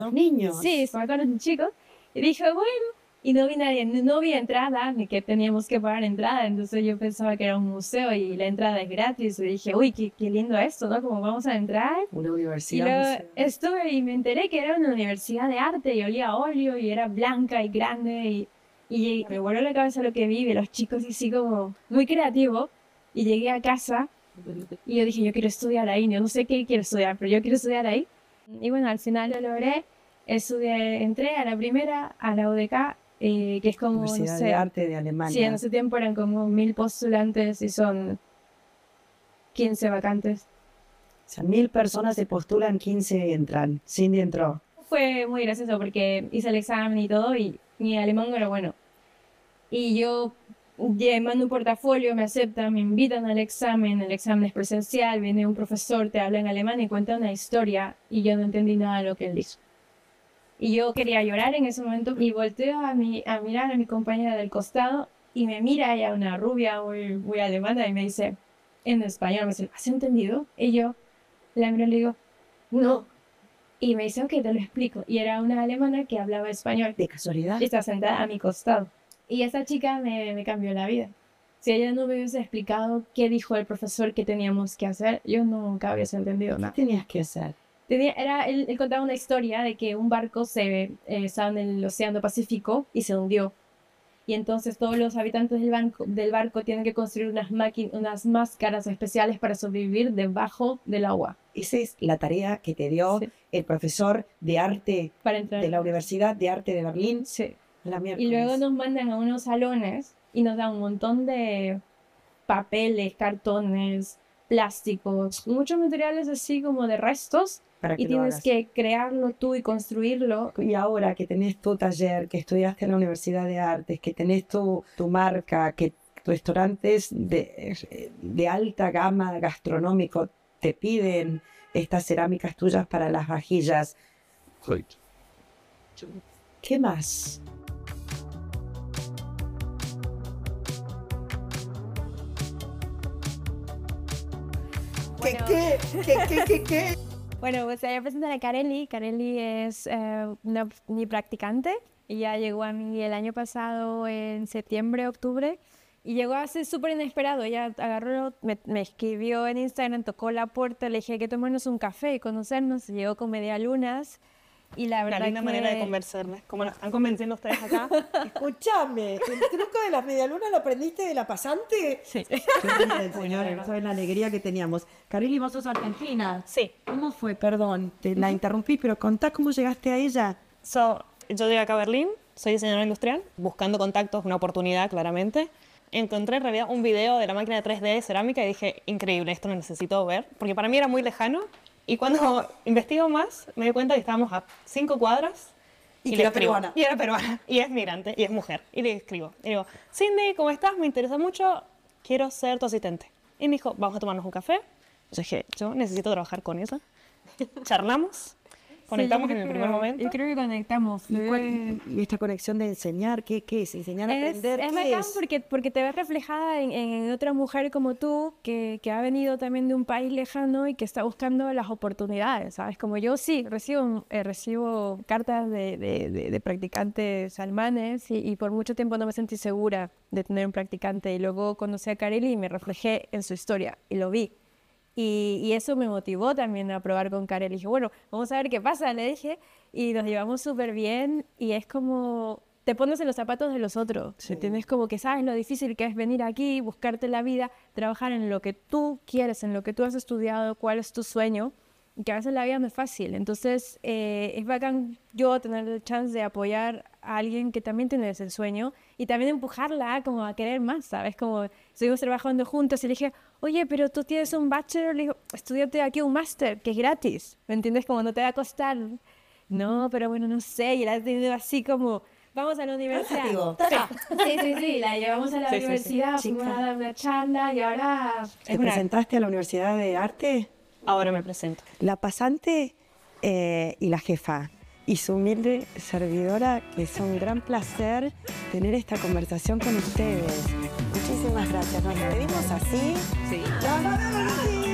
Los niños. Sí, fue con los chicos. Y dije, bueno, y no vi nadie, no vi entrada, ni que teníamos que pagar entrada, entonces yo pensaba que era un museo y la entrada es gratis, y dije, uy, qué lindo esto, ¿no? Como vamos a entrar. Una Y universidad. luego estuve y me enteré que era una universidad de arte y olía a óleo y era blanca y grande y me voló la cabeza lo que vi, de los chicos así como muy creativo. Y llegué a casa y yo dije, yo quiero estudiar ahí, no sé qué quiero estudiar, pero yo quiero estudiar ahí. Y bueno, al final lo logré, entré a la primera, a la UDK, que es como, no Universidad sé, de Arte de Alemania. sí, en ese tiempo eran como 1000 postulantes y son 15 vacantes. O sea, 1000 personas se postulan, 15 entran. Cindy entró. Fue muy gracioso porque hice el examen y todo y mi alemán no era bueno. Y yo mando un portafolio, me aceptan, me invitan al examen, el examen es presencial, viene un profesor, te habla en alemán y cuenta una historia y yo no entendí nada de lo que él dijo. Y yo quería llorar en ese momento y volteo a mirar a mi compañera del costado y me mira ella, una rubia muy alemana, y me dice en español, me dice, ¿has entendido? Y yo la miro y le digo, no. Y me dice, ok, te lo explico. Y era una alemana que hablaba español. ¿De casualidad? Y está sentada a mi costado. Y esa chica me cambió la vida. Si ella no me hubiese explicado qué dijo el profesor que teníamos que hacer, yo nunca hubiese entendido nada. ¿Qué tenías que hacer? Él contaba una historia de que un barco estaba en el Océano Pacífico y se hundió. Y entonces todos los habitantes del barco tienen que construir unas máscaras especiales para sobrevivir debajo del agua. Esa es la tarea que te dio Sí. el profesor de arte Para entrar. de la Universidad de Arte de Berlín. Sí. La Y miércoles. luego nos mandan a unos salones y nos dan un montón de papeles, cartones, plásticos, muchos materiales así como de restos. Para que Y lo tienes hagas. que crearlo tú y construirlo. Y ahora que tenés tu taller, que estudiaste en la Universidad de Artes, que tenés tu marca, que restaurantes de alta gama gastronómico te piden estas cerámicas tuyas para las vajillas. ¿Qué más? Bueno. ¿Qué? Bueno, pues ella presenta a Kareli. Kareli es mi practicante. Ella llegó a mí el año pasado en septiembre, octubre. Y llegó así súper inesperado. Ella agarró, me escribió en Instagram, tocó la puerta, le dije que tomarnos un café y conocernos. Llegó con medialunas. Y la verdad Una linda que... manera de convencerme, como nos están convenciendo ustedes acá. Escúchame, ¿el truco de las medialunas lo aprendiste de la pasante? Sí. Señores, no saben la alegría que teníamos. Kareli, vos sos argentina. Sí. ¿Cómo fue? Perdón, te la interrumpí, pero contá cómo llegaste a ella. Yo llegué acá a Berlín, soy diseñadora industrial, buscando contactos, una oportunidad claramente. Encontré en realidad un video de la máquina 3D de cerámica y dije, increíble, esto lo necesito ver, porque para mí era muy lejano. Y cuando investigo más, me di cuenta que estábamos a 5 cuadras. Y que le era escribo. peruana. Y era peruana, y es migrante, y es mujer. Y le escribo, y digo, Cindy, ¿cómo estás? Me interesa mucho, quiero ser tu asistente. Y me dijo, vamos a tomarnos un café. Yo dije, yo necesito trabajar con ella. Charlamos, conectamos Sí, en el primer momento. Yo creo que conectamos. ¿Y esta conexión de enseñar? ¿Qué es? ¿Enseñar a aprender? Es ¿Qué bacán es? porque te ves reflejada en otra mujer como tú que ha venido también de un país lejano y que está buscando las oportunidades, ¿sabes? Como yo sí, recibo cartas de practicantes alemanes y por mucho tiempo no me sentí segura de tener un practicante y luego conocí a Kareli y me reflejé en su historia y lo vi. Y eso me motivó también a probar con Kareli. Dije, bueno, vamos a ver qué pasa, le dije. Y nos llevamos súper bien y es como... Te pones en los zapatos de los otros. Sí. Tienes como que sabes lo difícil que es venir aquí, buscarte la vida, trabajar en lo que tú quieres, en lo que tú has estudiado, cuál es tu sueño. Y que a veces la vida no es fácil. Entonces, es bacán yo tener el chance de apoyar a alguien que también tiene ese sueño y también empujarla como a querer más, ¿sabes? Como estuvimos trabajando juntos y le dije, oye, pero tú tienes un bachelor, le digo, estudiate aquí un máster, que es gratis, ¿me entiendes? Como no te va a costar. No, pero bueno, no sé, y la he tenido así como, vamos a la universidad. Digo, Sí, la llevamos a la Sí. universidad, fuimos a dar una charla y ahora... ¿te presentaste a la Universidad de Arte? Ahora me presento. La pasante y la jefa y su humilde servidora, que es un gran placer tener esta conversación con ustedes. Muchísimas gracias. Nos despedimos así. Sí. ¡Chao!